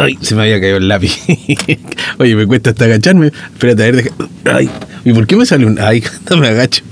Ay, se me había caído el lápiz. Oye, me cuesta hasta agacharme. Espérate, a ver, ay, ¿y por qué me sale un...? Ay, no me agacho.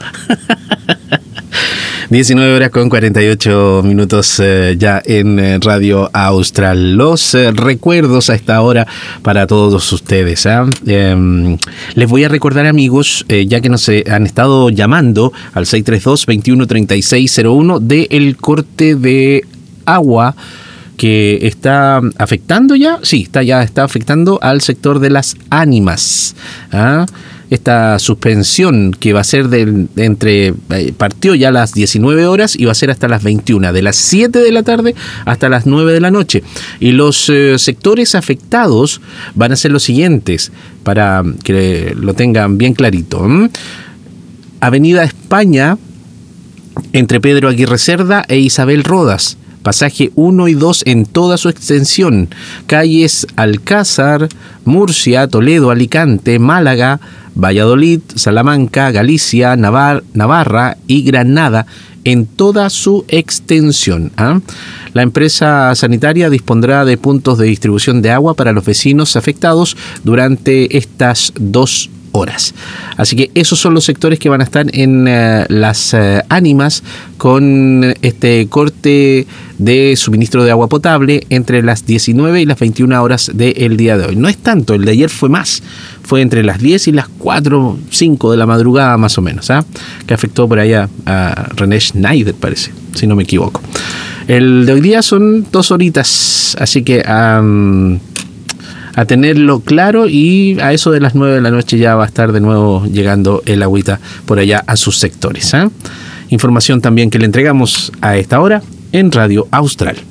19 horas con 48 minutos ya en Radio Austral. Los recuerdos a esta hora para todos ustedes. Les voy a recordar, amigos, ya que nos han estado llamando al 632-213601 del corte de agua que está afectando ya, sí, está afectando al sector de las ánimas. Esta suspensión que va a ser partió ya a las 19 horas y va a ser hasta las 21, de las 7 de la tarde hasta las 9 de la noche. Y los sectores afectados van a ser los siguientes, para que lo tengan bien clarito. Avenida España, entre Pedro Aguirre Cerda e Isabel Rodas. Pasaje 1 y 2 en toda su extensión. Calles Alcázar, Murcia, Toledo, Alicante, Málaga, Valladolid, Salamanca, Galicia, Navarra y Granada en toda su extensión. La empresa sanitaria dispondrá de puntos de distribución de agua para los vecinos afectados durante estas 2 horas. Así que esos son los sectores que van a estar en las ánimas con este corte de suministro de agua potable entre las 19 y las 21 horas del día de hoy. No es tanto, el de ayer fue más, fue entre las 10 y las 4, 5 de la madrugada más o menos, que afectó por allá a René Schneider, parece, si no me equivoco. El de hoy día son 2 horitas, así que a tenerlo claro, y a eso de las 9 de la noche ya va a estar de nuevo llegando el agüita por allá a sus sectores. Información también que le entregamos a esta hora en Radio Austral.